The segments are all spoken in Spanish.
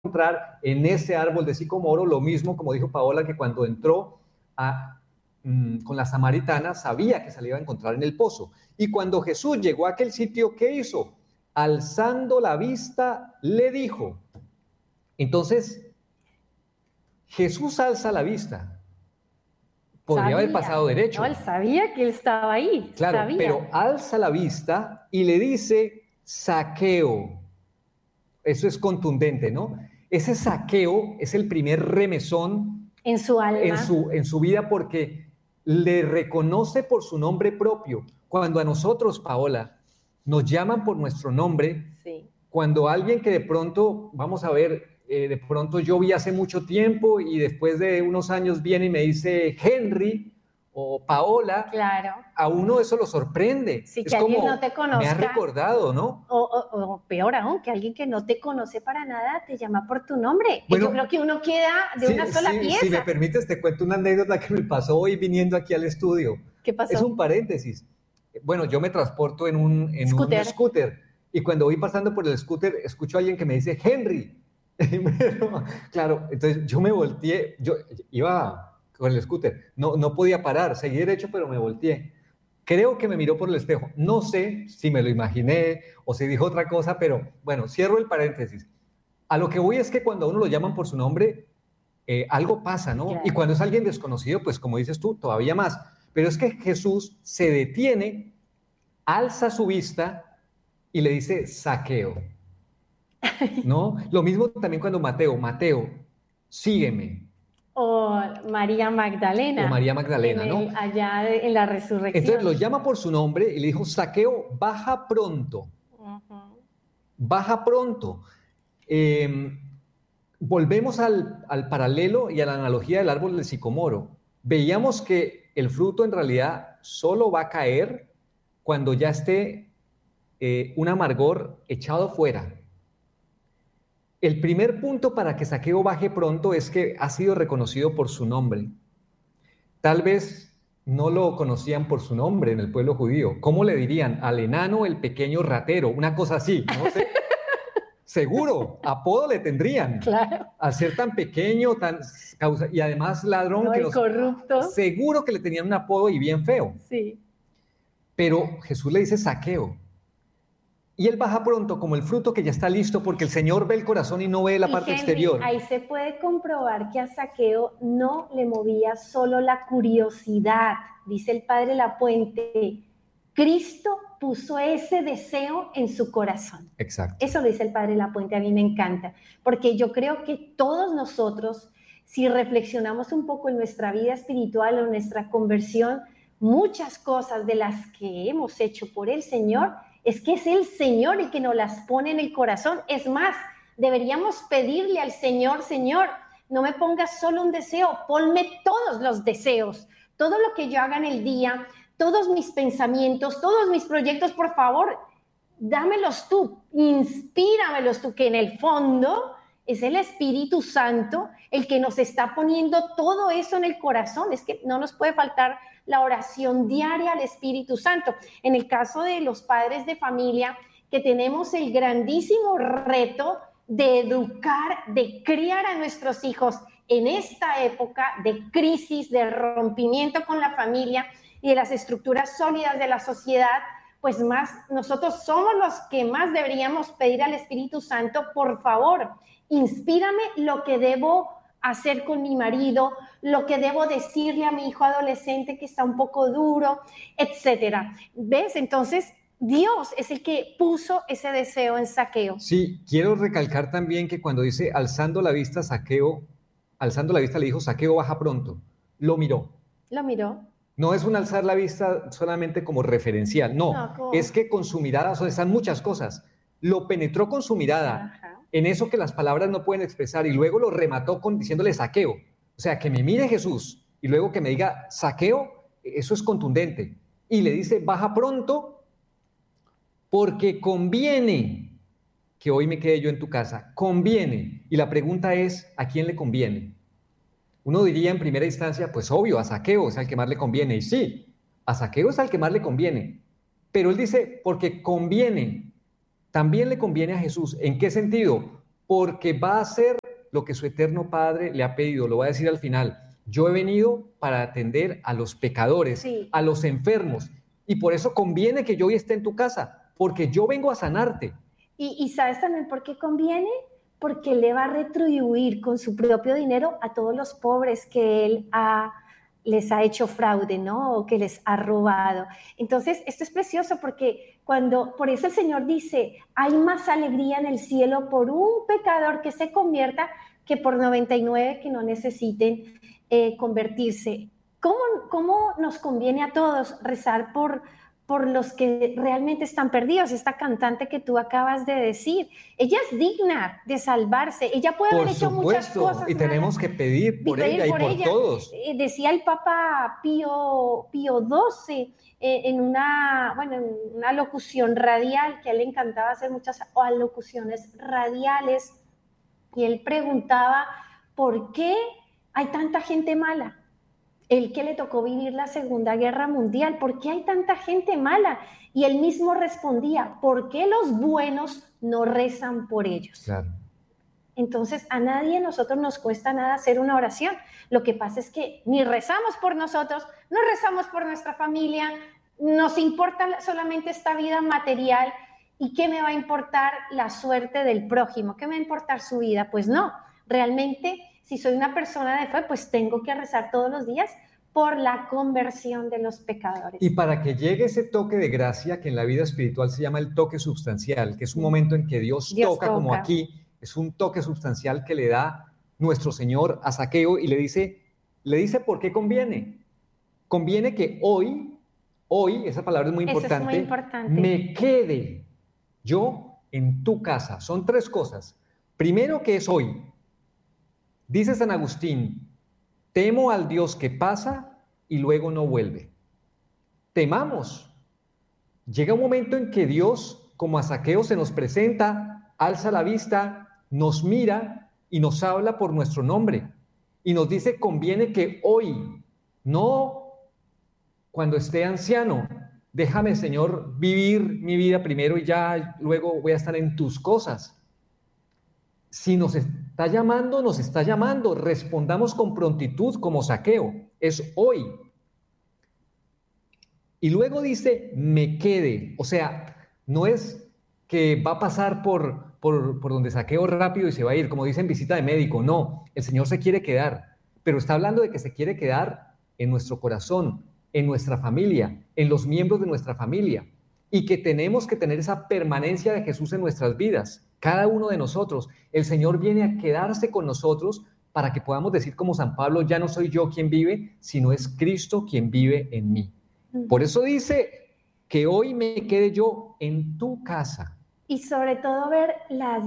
encontrar en ese árbol de sicomoro, lo mismo como dijo Paola, que cuando entró con la samaritana sabía que se le iba a encontrar en el pozo. Y cuando Jesús llegó a aquel sitio, ¿qué hizo? Alzando la vista, le dijo. Entonces, Jesús alza la vista. Podría haber pasado derecho. No, él sabía que él estaba ahí. Claro, sabía. pero alza la vista y le dice, Zaqueo. Eso es contundente, ¿no? Ese Zaqueo es el primer remesón en su alma, en su vida, porque le reconoce por su nombre propio. Cuando a nosotros, Paola, nos llaman por nuestro nombre, sí. Cuando alguien que de pronto, vamos a ver, de pronto yo vi hace mucho tiempo y después de unos años viene y me dice Henry o Paola, claro, a uno eso lo sorprende. Sí, es que como, alguien no te conozca, me ha recordado, ¿no? O peor aún, que alguien que no te conoce para nada te llama por tu nombre. Bueno, yo creo que uno queda de una sola pieza. Si me permites, te cuento una anécdota que me pasó hoy viniendo aquí al estudio. ¿Qué pasó? Es un paréntesis. Bueno, yo me transporto en un scooter. Y cuando voy pasando por el scooter, escucho a alguien que me dice, Henry. Claro, entonces yo me volteé, yo iba con el scooter, no podía parar, seguí derecho, pero me volteé. Creo que me miró por el espejo. No sé si me lo imaginé o si dijo otra cosa, pero bueno, cierro el paréntesis. A lo que voy es que cuando a uno lo llaman por su nombre, algo pasa, ¿no? Claro. Y cuando es alguien desconocido, pues como dices tú, todavía más. Pero es que Jesús se detiene, alza su vista y le dice Zaqueo, ¿no? Lo mismo también cuando Mateo, sígueme. O María Magdalena. O María Magdalena, ¿no? Allá en la resurrección. Entonces lo llama por su nombre y le dijo, Zaqueo, baja pronto. Baja pronto. Volvemos al paralelo y a la analogía del árbol del sicomoro. Veíamos que el fruto en realidad solo va a caer cuando ya esté un amargor echado fuera. El primer punto para que Zaqueo baje pronto es que ha sido reconocido por su nombre. Tal vez no lo conocían por su nombre en el pueblo judío. ¿Cómo le dirían? Al enano, el pequeño ratero, una cosa así, no sé. Seguro, apodo le tendrían. Claro. Al ser tan pequeño, y además ladrón, no, corrupto. Seguro que le tenían un apodo y bien feo. Sí. Pero Jesús le dice Zaqueo. Y él baja pronto como el fruto que ya está listo, porque el Señor ve el corazón y no ve la parte exterior. Ahí se puede comprobar que a Zaqueo no le movía solo la curiosidad. Dice el padre Lapuente, Cristo puso ese deseo en su corazón. Exacto. Eso lo dice el padre Lapuente, a mí me encanta, porque yo creo que todos nosotros, si reflexionamos un poco en nuestra vida espiritual o en nuestra conversión, muchas cosas de las que hemos hecho por el Señor, es que es el Señor el que nos las pone en el corazón. Es más, deberíamos pedirle al Señor, Señor, no me pongas solo un deseo, ponme todos los deseos, todo lo que yo haga en el día, todos mis pensamientos, todos mis proyectos, por favor, dámelos tú, inspíramelos tú, que en el fondo es el Espíritu Santo el que nos está poniendo todo eso en el corazón. Es que no nos puede faltar la oración diaria al Espíritu Santo. En el caso de los padres de familia, que tenemos el grandísimo reto de educar, de criar a nuestros hijos en esta época de crisis, de rompimiento con la familia y de las estructuras sólidas de la sociedad, pues más nosotros somos los que más deberíamos pedir al Espíritu Santo, por favor, inspírame lo que debo hacer con mi marido, lo que debo decirle a mi hijo adolescente que está un poco duro, etcétera. ¿Ves? Entonces, Dios es el que puso ese deseo en Zaqueo. Sí, quiero recalcar también que cuando dice alzando la vista Zaqueo, alzando la vista le dijo Zaqueo baja pronto, lo miró. Lo miró. No es un alzar la vista solamente como referencial, no, es que con su mirada, o sea, están muchas cosas, lo penetró con su mirada, en eso que las palabras no pueden expresar, y luego lo remató diciéndole Zaqueo, o sea, que me mire Jesús, y luego que me diga Zaqueo, eso es contundente, y le dice, baja pronto, porque conviene que hoy me quede yo en tu casa, conviene, y la pregunta es, ¿a quién le conviene? Uno diría en primera instancia, pues obvio, a Zaqueo es al que más le conviene. Y sí, a Zaqueo es al que más le conviene. Pero él dice, porque conviene, también le conviene a Jesús. ¿En qué sentido? porque va a hacer lo que su eterno Padre le ha pedido. Lo va a decir al final. Yo he venido para atender a los pecadores, sí, a los enfermos, y por eso conviene que yo hoy esté en tu casa, porque yo vengo a sanarte. Y ¿sabes también por qué conviene? Porque le va a retribuir con su propio dinero a todos los pobres que él les ha hecho fraude, ¿no? O que les ha robado. Entonces, esto es precioso porque por eso el Señor dice, hay más alegría en el cielo por un pecador que se convierta que por 99 que no necesiten convertirse. ¿Cómo nos conviene a todos rezar por los que realmente están perdidos? Esta cantante que tú acabas de decir, ella es digna de salvarse, ella puede haber hecho muchas cosas y tenemos que pedir por ella y por todos. Decía el Papa Pío XII en una locución radial, que a él le encantaba hacer muchas alocuciones radiales, y él preguntaba, ¿por qué hay tanta gente mala? Él que le tocó vivir la Segunda Guerra Mundial, ¿por qué hay tanta gente mala? Y él mismo respondía, ¿por qué los buenos no rezan por ellos? Claro. Entonces, a nadie de nosotros nos cuesta nada hacer una oración. Lo que pasa es que ni rezamos por nosotros, no rezamos por nuestra familia, nos importa solamente esta vida material. ¿Y qué me va a importar la suerte del prójimo? ¿Qué me va a importar su vida? Pues no, realmente, si soy una persona de fe, pues tengo que rezar todos los días por la conversión de los pecadores. Y para que llegue ese toque de gracia, que en la vida espiritual se llama el toque substancial, que es un momento en que Dios toca, como aquí, es un toque substancial que le da nuestro Señor a Zaqueo y le dice por qué conviene. Conviene que hoy, esa palabra es muy importante, me quede yo en tu casa. Son 3 cosas. Primero, que es hoy. Dice San Agustín, temo al Dios que pasa y luego no vuelve. Temamos. Llega un momento en que Dios, como a Zaqueo, se nos presenta, alza la vista, nos mira y nos habla por nuestro nombre. Y nos dice, conviene que hoy, no cuando esté anciano, déjame, Señor, vivir mi vida primero y ya luego voy a estar en tus cosas. Si nos está llamando, respondamos con prontitud como Zaqueo, es hoy. Y luego dice, me quede, o sea, no es que va a pasar por donde Zaqueo rápido y se va a ir, como dice en visita de médico, no, el Señor se quiere quedar, pero está hablando de que se quiere quedar en nuestro corazón, en nuestra familia, en los miembros de nuestra familia, y que tenemos que tener esa permanencia de Jesús en nuestras vidas. Cada uno de nosotros, el Señor viene a quedarse con nosotros para que podamos decir como San Pablo, ya no soy yo quien vive, sino es Cristo quien vive en mí. Por eso dice que hoy me quede yo en tu casa. Y sobre todo ver las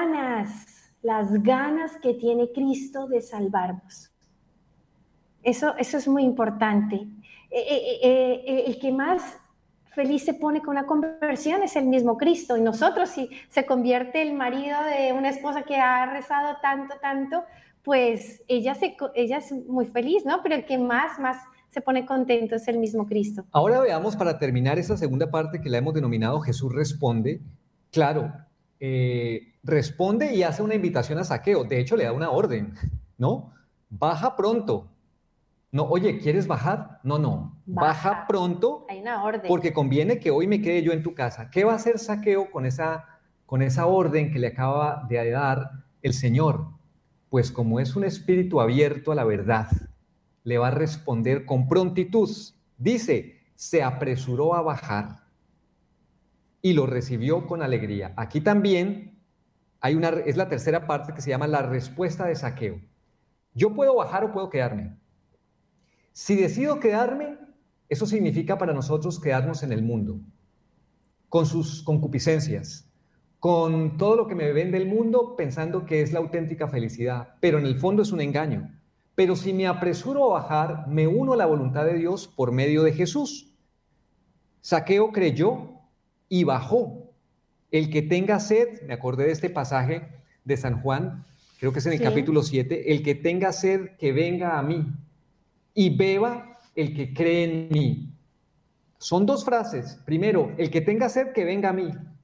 ganas que tiene Cristo de salvarnos. Eso es muy importante. El que más feliz se pone con la conversión es el mismo Cristo. Y nosotros, si se convierte el marido de una esposa que ha rezado tanto, pues ella es muy feliz, ¿no? Pero el que más se pone contento es el mismo Cristo. Ahora veamos, para terminar esa segunda parte que la hemos denominado Jesús responde. Claro, responde y hace una invitación a Zaqueo. De hecho, le da una orden, ¿no? Baja pronto. No, oye, ¿quieres bajar? No. Baja pronto. Hay una orden. Porque conviene que hoy me quede yo en tu casa. ¿Qué va a hacer Zaqueo con esa orden que le acaba de dar el Señor? Pues como es un espíritu abierto a la verdad, le va a responder con prontitud. Dice, se apresuró a bajar y lo recibió con alegría. Aquí también es la tercera parte que se llama la respuesta de Zaqueo. Yo puedo bajar o puedo quedarme. Si decido quedarme, eso significa para nosotros quedarnos en el mundo, con sus concupiscencias, con todo lo que me vende el mundo pensando que es la auténtica felicidad, pero en el fondo es un engaño. Pero si me apresuro a bajar, me uno a la voluntad de Dios por medio de Jesús. Zaqueo creyó y bajó. El que tenga sed, me acordé de este pasaje de San Juan, creo que es en el capítulo 7, el que tenga sed, que venga a mí, y beba el que cree en mí. Son 2 frases. Primero, el que tenga sed, que venga a mí.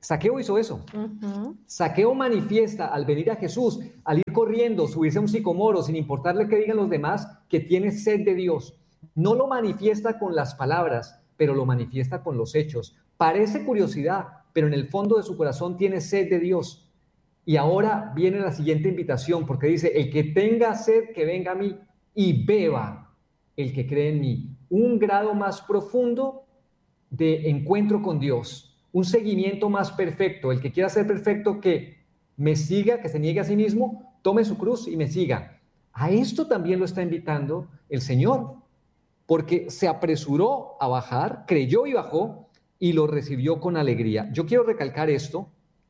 Zaqueo hizo eso. Zaqueo manifiesta al venir a Jesús, al ir corriendo, subirse a un sicomoro, sin importarle qué digan los demás, que tiene sed de Dios. No lo manifiesta con las palabras, pero lo manifiesta con los hechos. Parece curiosidad, pero en el fondo de su corazón tiene sed de Dios. Y ahora viene la siguiente invitación, porque dice, el que tenga sed, que venga a mí y beba el que cree en mí. Un grado más profundo de encuentro con Dios. Un seguimiento más perfecto. El que quiera ser perfecto, que me siga, que se niegue a sí mismo, tome su cruz y me siga. A esto también lo está invitando el Señor, porque se apresuró a bajar, creyó y bajó, y lo recibió con alegría. Yo quiero recalcar esto,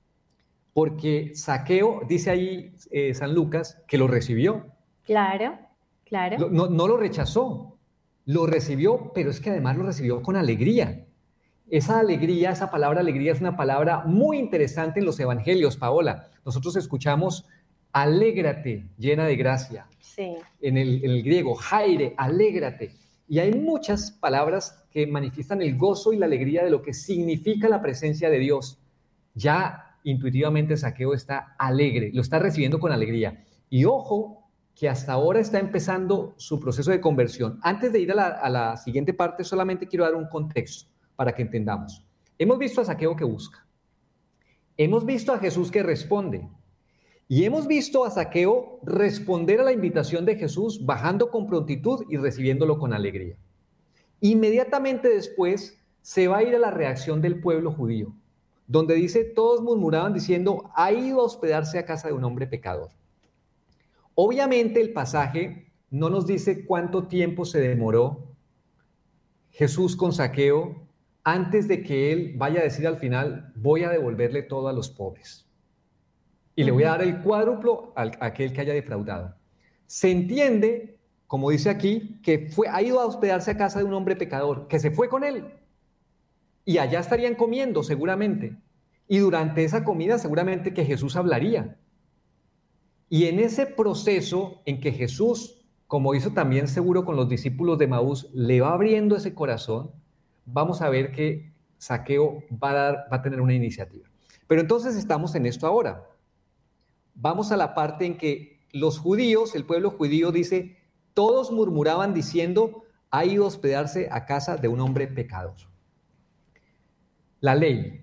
porque Zaqueo, dice ahí San Lucas, que lo recibió. Claro, claro. No lo rechazó, lo recibió, pero es que además lo recibió con alegría. Esa alegría, esa palabra alegría es una palabra muy interesante en los evangelios, Paola. Nosotros escuchamos alégrate, llena de gracia. Sí. En el griego, jaire, alégrate. Y hay muchas palabras que manifiestan el gozo y la alegría de lo que significa la presencia de Dios. Ya intuitivamente Zaqueo está alegre, lo está recibiendo con alegría. Y ojo, que hasta ahora está empezando su proceso de conversión. Antes de ir a la siguiente parte, solamente quiero dar un contexto para que entendamos. Hemos visto a Zaqueo que busca. Hemos visto a Jesús que responde. Y hemos visto a Zaqueo responder a la invitación de Jesús, bajando con prontitud y recibiéndolo con alegría. Inmediatamente después se va a ir a la reacción del pueblo judío, donde dice, todos murmuraban diciendo, ha ido a hospedarse a casa de un hombre pecador. Obviamente el pasaje no nos dice cuánto tiempo se demoró Jesús con Zaqueo antes de que él vaya a decir al final, voy a devolverle todo a los pobres. Y le voy a dar el cuádruplo a aquel que haya defraudado. Se entiende, como dice aquí, que ha ido a hospedarse a casa de un hombre pecador, que se fue con él. Y allá estarían comiendo seguramente. Y durante esa comida seguramente que Jesús hablaría. Y en ese proceso en que Jesús, como hizo también seguro con los discípulos de Maús, le va abriendo ese corazón, vamos a ver que Zaqueo va a tener una iniciativa. Pero entonces estamos en esto ahora. Vamos a la parte en que los judíos, el pueblo judío dice, todos murmuraban diciendo, ha ido a hospedarse a casa de un hombre pecador. La ley,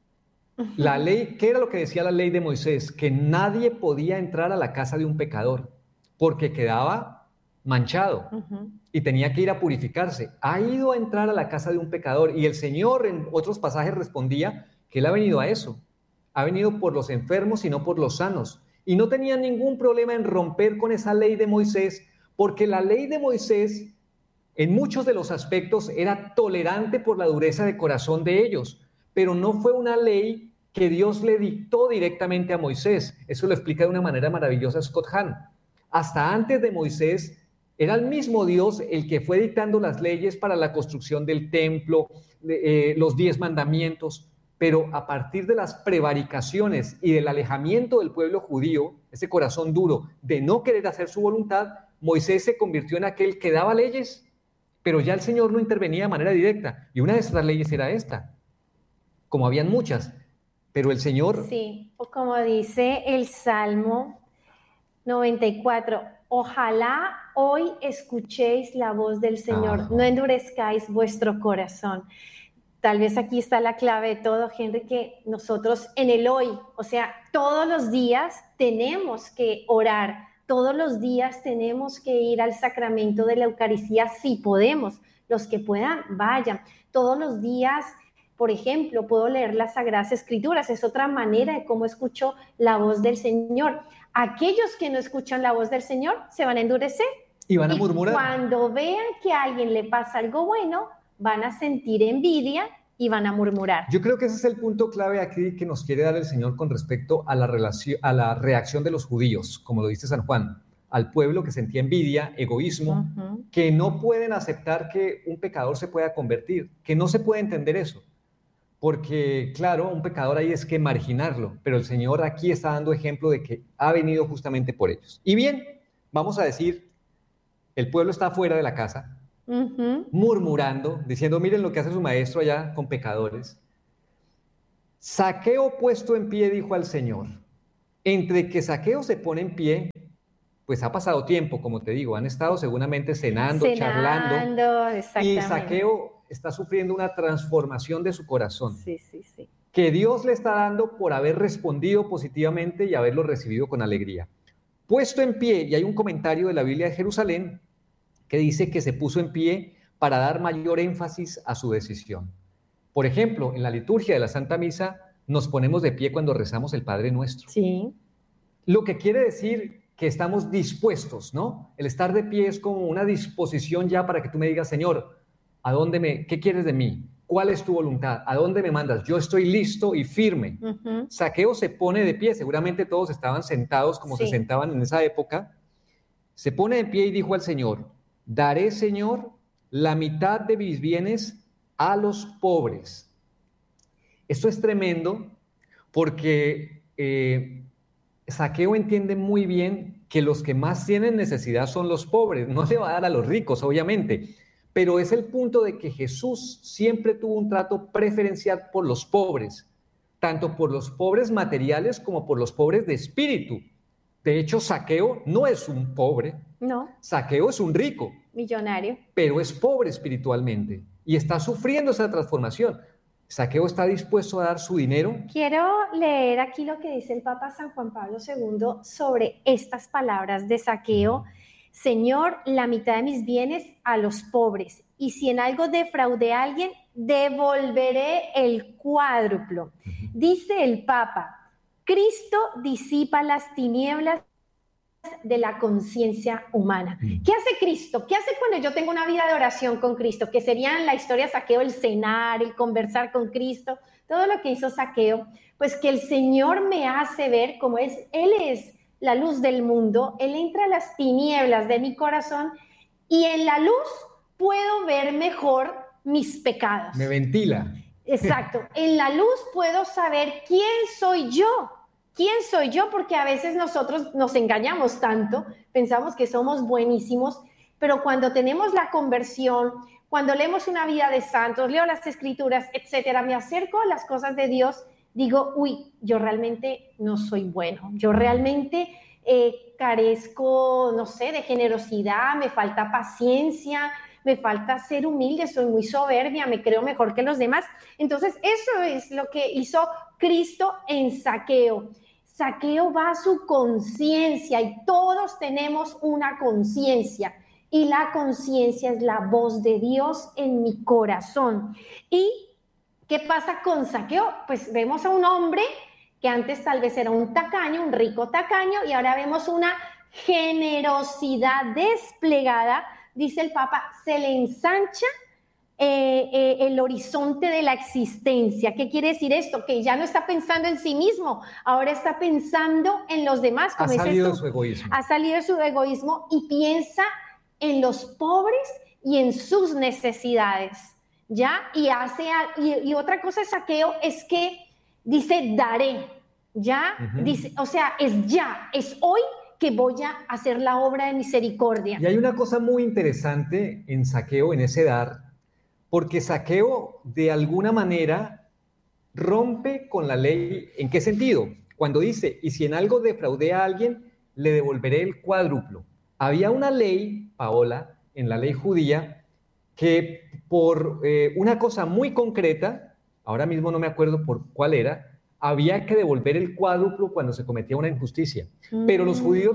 ¿qué era lo que decía la ley de Moisés? Que nadie podía entrar a la casa de un pecador porque quedaba manchado y tenía que ir a purificarse. Ha ido a entrar a la casa de un pecador y el Señor en otros pasajes respondía que Él ha venido a eso. Ha venido por los enfermos y no por los sanos. Y no tenía ningún problema en romper con esa ley de Moisés, porque la ley de Moisés, en muchos de los aspectos, era tolerante por la dureza de corazón de ellos, pero no fue una ley que Dios le dictó directamente a Moisés. Eso lo explica de una manera maravillosa Scott Hahn. Hasta antes de Moisés, era el mismo Dios el que fue dictando las leyes para la construcción del templo, los 10 mandamientos, pero a partir de las prevaricaciones y del alejamiento del pueblo judío, ese corazón duro de no querer hacer su voluntad, Moisés se convirtió en aquel que daba leyes, pero ya el Señor no intervenía de manera directa. Y una de esas leyes era esta, como habían muchas, pero el Señor... Sí, o como dice el Salmo 94, ojalá hoy escuchéis la voz del Señor, no endurezcáis vuestro corazón. Tal vez aquí está la clave de todo, Henry, que nosotros en el hoy, o sea, todos los días tenemos que orar, todos los días tenemos que ir al sacramento de la Eucaristía si podemos, los que puedan, vayan. Todos los días, por ejemplo, puedo leer las Sagradas Escrituras, es otra manera de cómo escucho la voz del Señor. Aquellos que no escuchan la voz del Señor se van a endurecer. Y van a murmurar. Cuando vean que a alguien le pasa algo bueno, van a sentir envidia y van a murmurar. Yo creo que ese es el punto clave aquí que nos quiere dar el Señor con respecto a la reacción de los judíos, como lo dice San Juan, al pueblo que sentía envidia, egoísmo, que no pueden aceptar que un pecador se pueda convertir, que no se puede entender eso, porque claro, un pecador ahí es que marginarlo, pero el Señor aquí está dando ejemplo de que ha venido justamente por ellos. Y bien, vamos a decir, el pueblo está fuera de la casa, murmurando, diciendo, miren lo que hace su maestro allá con pecadores. Zaqueo puesto en pie dijo al Señor. Entre que Zaqueo se pone en pie, pues ha pasado tiempo, como te digo, han estado seguramente cenando, charlando, y Zaqueo está sufriendo una transformación de su corazón. Sí, sí, sí. Que Dios le está dando por haber respondido positivamente y haberlo recibido con alegría. Puesto en pie, y hay un comentario de la Biblia de Jerusalén que dice que se puso en pie para dar mayor énfasis a su decisión. Por ejemplo, en la liturgia de la Santa Misa nos ponemos de pie cuando rezamos el Padre Nuestro. Sí. Lo que quiere decir que estamos dispuestos, ¿no? El estar de pie es como una disposición ya para que tú me digas, Señor, ¿qué quieres de mí? ¿Cuál es tu voluntad? ¿A dónde me mandas? Yo estoy listo y firme. Zaqueo se pone de pie, seguramente todos estaban sentados como se sentaban en esa época. Se pone de pie y dijo al Señor, daré, Señor, la mitad de mis bienes a los pobres. Esto es tremendo porque Zaqueo entiende muy bien que los que más tienen necesidad son los pobres. No le va a dar a los ricos, obviamente, pero es el punto de que Jesús siempre tuvo un trato preferencial por los pobres, tanto por los pobres materiales como por los pobres de espíritu. De hecho, Zaqueo no es un pobre. No. Zaqueo es un rico. Millonario. Pero es pobre espiritualmente y está sufriendo esa transformación. Zaqueo está dispuesto a dar su dinero. Quiero leer aquí lo que dice el Papa San Juan Pablo II sobre estas palabras de Zaqueo. Señor, la mitad de mis bienes a los pobres, y si en algo defraudé a alguien, devolveré el cuádruplo. Dice el Papa, Cristo disipa las tinieblas de la conciencia humana. ¿Qué hace Cristo? ¿Qué hace cuando yo tengo una vida de oración con Cristo? Que sería en la historia de Zaqueo el cenar, el conversar con Cristo, todo lo que hizo Zaqueo, pues que el Señor me hace ver cómo es, Él es la luz del mundo, Él entra a las tinieblas de mi corazón y en la luz puedo ver mejor mis pecados. Me ventila. Exacto. En la luz puedo saber quién soy yo. ¿Quién soy yo? Porque a veces nosotros nos engañamos tanto, pensamos que somos buenísimos, pero cuando tenemos la conversión, cuando leemos una vida de santos, leo las escrituras, etcétera, me acerco a las cosas de Dios, digo, uy, yo realmente no soy bueno, yo realmente carezco, no sé, de generosidad, me falta paciencia, me falta ser humilde, soy muy soberbia, me creo mejor que los demás. Entonces, eso es lo que hizo Cristo en Zaqueo. Zaqueo va a su conciencia y todos tenemos una conciencia y la conciencia es la voz de Dios en mi corazón. ¿Y qué pasa con Zaqueo? Pues vemos a un hombre que antes tal vez era un tacaño, un rico tacaño, y ahora vemos una generosidad desplegada. Dice el Papa, se le ensancha el horizonte de la existencia. ¿Qué quiere decir esto? Que ya no está pensando en sí mismo, ahora está pensando en los demás. Ha salido de su egoísmo. Ha salido de su egoísmo y piensa en los pobres y en sus necesidades, ¿ya? Y otra cosa de Zaqueo es que dice, daré, ¿ya? Dice, o sea, es ya, es hoy que voy a hacer la obra de misericordia. Y hay una cosa muy interesante en Zaqueo, en ese dar, porque Zaqueo de alguna manera rompe con la ley. ¿En qué sentido? Cuando dice, y si en algo defraudé a alguien, le devolveré el cuádruplo. Había una ley, Paola, en la ley judía, que por una cosa muy concreta, ahora mismo no me acuerdo por cuál era, había que devolver el cuádruplo cuando se cometía una injusticia. Pero los judíos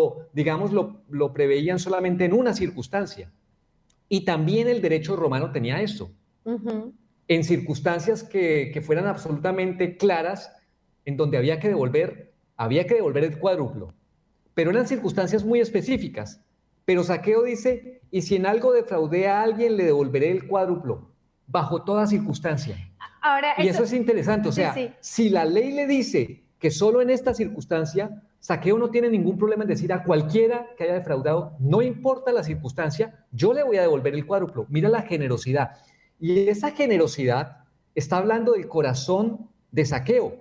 lo preveían solamente en una circunstancia. Y también el derecho romano tenía eso. En circunstancias que fueran absolutamente claras, en donde había que devolver el cuádruplo. Pero eran circunstancias muy específicas. Pero Zaqueo dice, y si en algo defraudé a alguien, le devolveré el cuádruplo, bajo toda circunstancia. Ahora, y eso es interesante, o sea, si la ley le dice que solo en esta circunstancia, Zaqueo no tiene ningún problema en decir a cualquiera que haya defraudado, no importa la circunstancia, yo le voy a devolver el cuádruplo. Mira la generosidad. Y esa generosidad está hablando del corazón de Zaqueo.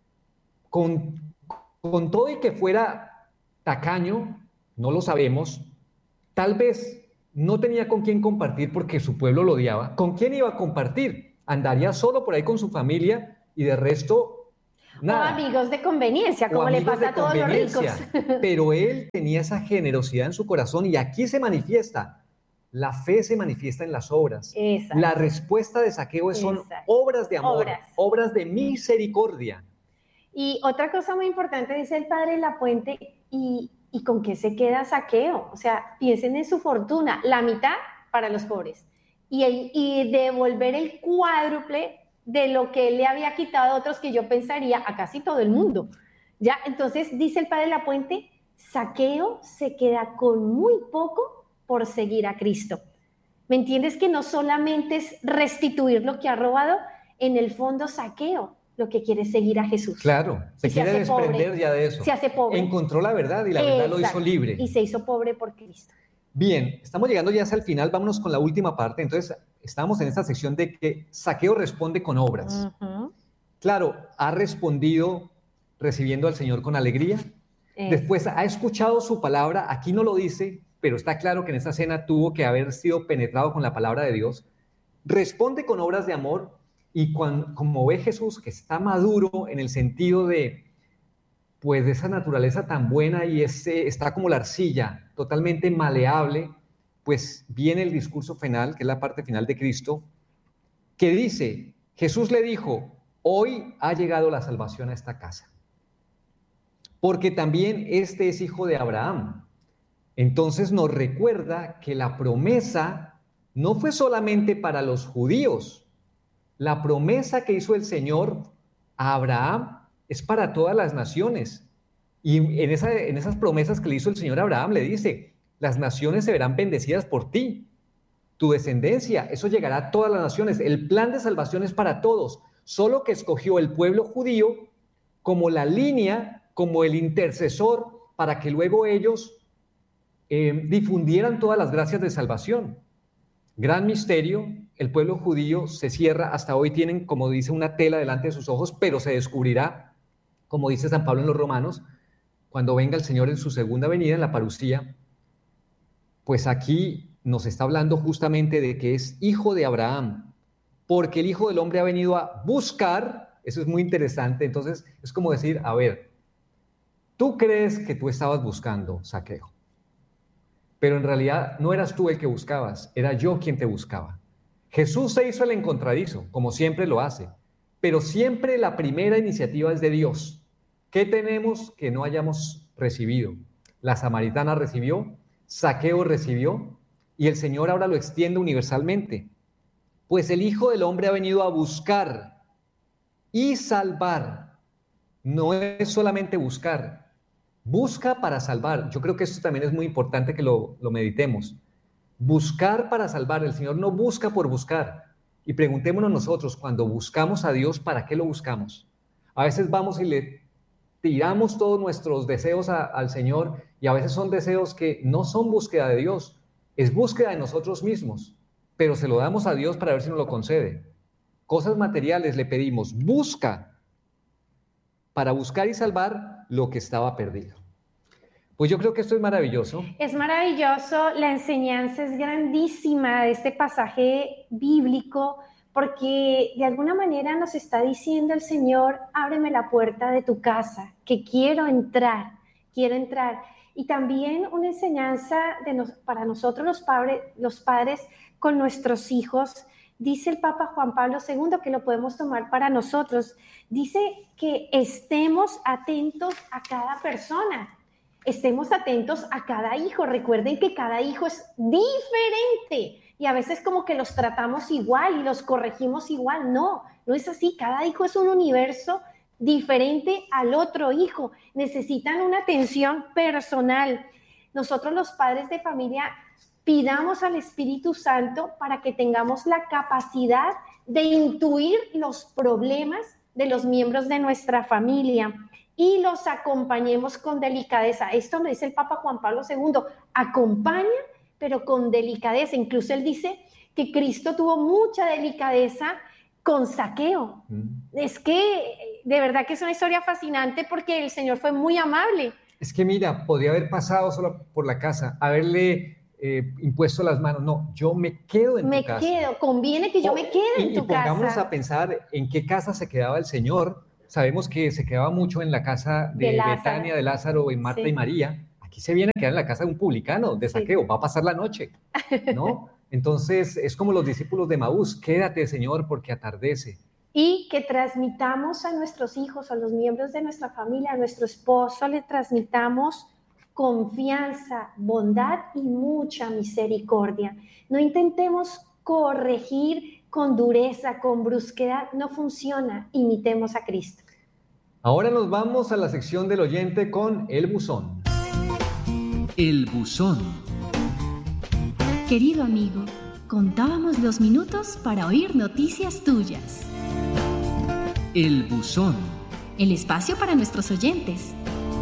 Con todo y que fuera tacaño, no lo sabemos, tal vez no tenía con quién compartir porque su pueblo lo odiaba. ¿Con quién iba a compartir? Andaría solo por ahí con su familia y de resto, nada. O amigos de conveniencia, como le pasa a todos los ricos. Pero él tenía esa generosidad en su corazón y aquí se manifiesta. La fe se manifiesta en las obras. Exacto. La respuesta de Zaqueo son obras de amor, obras de misericordia. Y otra cosa muy importante, dice el padre Lapuente, ¿y con qué se queda Zaqueo? O sea, piensen en su fortuna, la mitad para los pobres. Y devolver el cuádruple de lo que él le había quitado a otros, que yo pensaría a casi todo el mundo. ¿Ya? Entonces, dice el padre Lapuente, Zaqueo se queda con muy poco por seguir a Cristo. ¿Me entiendes? Que no solamente es restituir lo que ha robado, en el fondo Zaqueo lo que quiere es seguir a Jesús. Claro, se quiere desprender pobre, ya de eso. Se hace pobre. Encontró la verdad y la verdad lo hizo libre. Y se hizo pobre por Cristo. Bien, estamos llegando ya hacia el final, vámonos con la última parte. Entonces, estamos en esta sección de que Zaqueo responde con obras. Claro, ha respondido recibiendo al Señor con alegría. Después ha escuchado su palabra, aquí no lo dice, pero está claro que en esta cena tuvo que haber sido penetrado con la palabra de Dios. Responde con obras de amor y como ve Jesús que está maduro en el sentido de, pues, de esa naturaleza tan buena y está como la arcilla, totalmente maleable, pues viene el discurso final, que es la parte final de Cristo, que dice, Jesús le dijo, hoy ha llegado la salvación a esta casa, porque también este es hijo de Abraham. Entonces nos recuerda que la promesa no fue solamente para los judíos. La promesa que hizo el Señor a Abraham es para todas las naciones. Y en esas promesas que le hizo el Señor a Abraham, le dice, las naciones se verán bendecidas por ti, tu descendencia, eso llegará a todas las naciones. El plan de salvación es para todos, solo que escogió el pueblo judío como la línea, como el intercesor, para que luego ellos difundieran todas las gracias de salvación. Gran misterio, el pueblo judío se cierra, hasta hoy tienen, como dice, una tela delante de sus ojos, pero se descubrirá, como dice San Pablo en los Romanos, cuando venga el Señor en su segunda venida, en la parusía. Pues aquí nos está hablando justamente de que es hijo de Abraham, porque el Hijo del Hombre ha venido a buscar, eso es muy interesante, entonces es como decir, a ver, tú crees que tú estabas buscando, Zaqueo, pero en realidad no eras tú el que buscabas, era yo quien te buscaba. Jesús se hizo el encontradizo, como siempre lo hace, pero siempre la primera iniciativa es de Dios. ¿Qué tenemos que no hayamos recibido? La samaritana recibió, Zaqueo recibió, y el Señor ahora lo extiende universalmente. Pues el Hijo del Hombre ha venido a buscar y salvar. No es solamente buscar, busca para salvar. Yo creo que esto también es muy importante que lo meditemos. Buscar para salvar. El Señor no busca por buscar. Y preguntémonos nosotros, cuando buscamos a Dios, ¿para qué lo buscamos? A veces vamos y le tiramos todos nuestros deseos al Señor, y a veces son deseos que no son búsqueda de Dios, es búsqueda de nosotros mismos, pero se lo damos a Dios para ver si nos lo concede. Cosas materiales le pedimos, busca para buscar y salvar lo que estaba perdido. Pues yo creo que esto es maravilloso. Es maravilloso, la enseñanza es grandísima de este pasaje bíblico, porque de alguna manera nos está diciendo el Señor, ábreme la puerta de tu casa, que quiero entrar. Y también una enseñanza para nosotros los padres con nuestros hijos. Dice el Papa Juan Pablo II, que lo podemos tomar para nosotros, dice que estemos atentos a cada persona, estemos atentos a cada hijo. Recuerden que cada hijo es diferente y a veces como que los tratamos igual y los corregimos igual. No es así. Cada hijo es un universo diferente al otro hijo. Necesitan una atención personal. Nosotros los padres de familia pidamos al Espíritu Santo para que tengamos la capacidad de intuir los problemas de los miembros de nuestra familia y los acompañemos con delicadeza. Esto lo dice el Papa Juan Pablo II, acompaña, pero con delicadeza. Incluso él dice que Cristo tuvo mucha delicadeza con Zaqueo. Es que de verdad que es una historia fascinante porque el Señor fue muy amable. Es que mira, podría haber pasado solo por la casa, haberle impuesto las manos. No, yo me quedo en tu casa. Conviene que yo me quede en tu casa. Y pongámonos a pensar en qué casa se quedaba el Señor. Sabemos que se quedaba mucho en la casa de Betania, de Lázaro, en Marta y María. Aquí se viene a quedar en la casa de un publicano, de Zaqueo, va a pasar la noche, ¿no? Entonces, es como los discípulos de Maús, quédate, Señor, porque atardece. Y que transmitamos a nuestros hijos, a los miembros de nuestra familia, a nuestro esposo, le transmitamos confianza, bondad y mucha misericordia. No intentemos corregir con dureza, con brusquedad, no funciona, imitemos a Cristo. Ahora nos vamos a la sección del oyente con el buzón. El buzón. Querido amigo, contábamos los minutos para oír noticias tuyas. El buzón. El espacio para nuestros oyentes.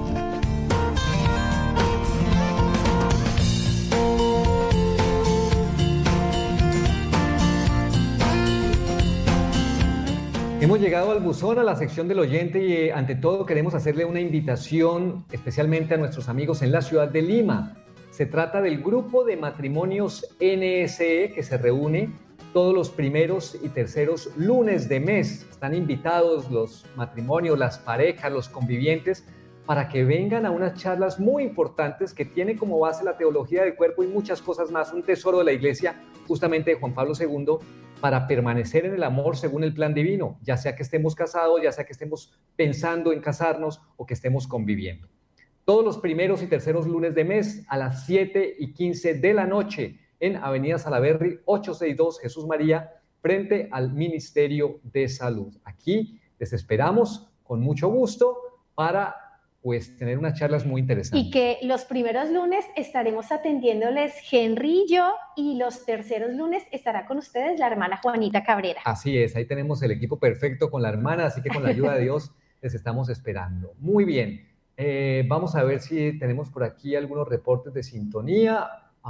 Hemos llegado al buzón, a la sección del oyente y ante todo queremos hacerle una invitación especialmente a nuestros amigos en la ciudad de Lima. Se trata del grupo de matrimonios NSE que se reúne todos los primeros y terceros lunes de mes. Están invitados los matrimonios, las parejas, los convivientes para que vengan a unas charlas muy importantes que tienen como base la teología del cuerpo y muchas cosas más, un tesoro de la iglesia justamente de Juan Pablo II, para permanecer en el amor según el plan divino, ya sea que estemos casados, ya sea que estemos pensando en casarnos o que estemos conviviendo. Todos los primeros y terceros lunes de mes a las 7:15 de la noche en Avenida Salaberry 862 Jesús María, frente al Ministerio de Salud. Aquí les esperamos con mucho gusto para tener unas charlas muy interesantes. Y que los primeros lunes estaremos atendiéndoles Henry y yo, y los terceros lunes estará con ustedes la hermana Juanita Cabrera. Así es, ahí tenemos el equipo perfecto con la hermana, así que con la ayuda de Dios les estamos esperando. Muy bien, vamos a ver si tenemos por aquí algunos reportes de sintonía.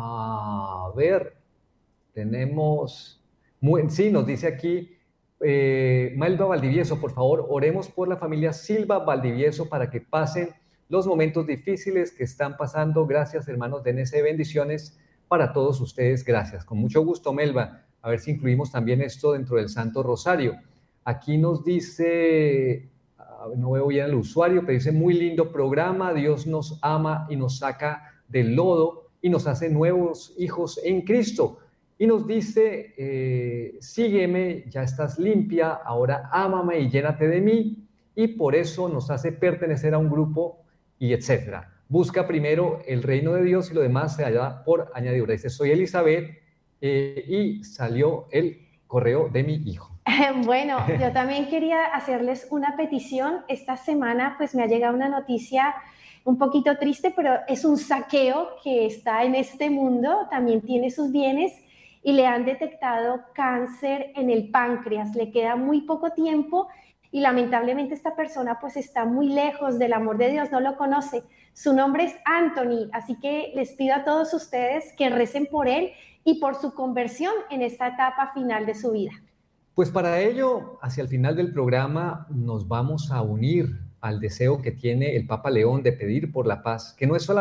A ver, tenemos... sí, nos dice aquí... Malva Valdivieso, por favor, oremos por la familia Silva Valdivieso para que pasen los momentos difíciles que están pasando. Gracias, hermanos de NSE, bendiciones para todos ustedes. Gracias, con mucho gusto, Melba. A ver si incluimos también esto dentro del Santo Rosario. Aquí nos dice, no veo bien al usuario, pero dice, muy lindo programa, Dios nos ama y nos saca del lodo y nos hace nuevos hijos en Cristo. Y nos dice, sígueme, ya estás limpia, ahora ámame y llénate de mí, y por eso nos hace pertenecer a un grupo, y etcétera. Busca primero el reino de Dios y lo demás se hará por añadidura. Dice, soy Elizabeth, y salió el correo de mi hijo. Bueno, yo también quería hacerles una petición. Esta semana pues me ha llegado una noticia un poquito triste, pero es un Zaqueo que está en este mundo, también tiene sus bienes, y le han detectado cáncer en el páncreas. Le queda muy poco tiempo y lamentablemente esta persona pues está muy lejos del amor de Dios, no lo conoce. Su nombre es Anthony, así que les pido a todos ustedes que recen por él y por su conversión en esta etapa final de su vida. Pues para ello, hacia el final del programa nos vamos a unir al deseo que tiene el Papa León de pedir por la paz, que no es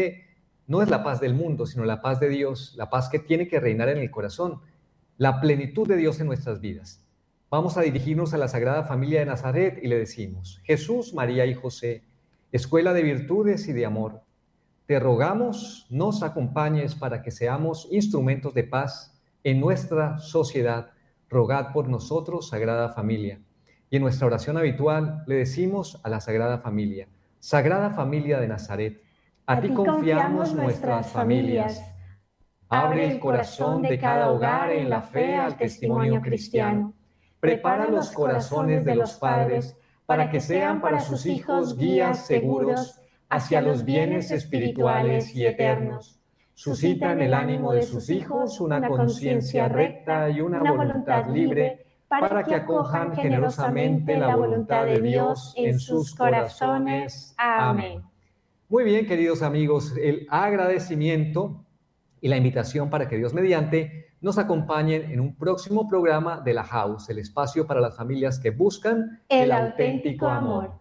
la paz del mundo, sino la paz de Dios, la paz que tiene que reinar en el corazón, la plenitud de Dios en nuestras vidas. Vamos a dirigirnos a la Sagrada Familia de Nazaret y le decimos, Jesús, María y José, escuela de virtudes y de amor, te rogamos nos acompañes para que seamos instrumentos de paz en nuestra sociedad. Rogad por nosotros, Sagrada Familia. Y en nuestra oración habitual le decimos a la Sagrada Familia, Sagrada Familia de Nazaret, a ti confiamos nuestras familias. Abre el corazón de cada hogar en la fe al testimonio cristiano. Prepara los corazones de los padres para que sean para sus hijos guías seguros hacia los bienes espirituales y eternos. Suscita en el ánimo de sus hijos una conciencia recta y una voluntad libre para que acojan generosamente la voluntad de Dios en sus corazones. Amén. Muy bien, queridos amigos, el agradecimiento y la invitación para que Dios mediante nos acompañen en un próximo programa de La House, el espacio para las familias que buscan el auténtico amor.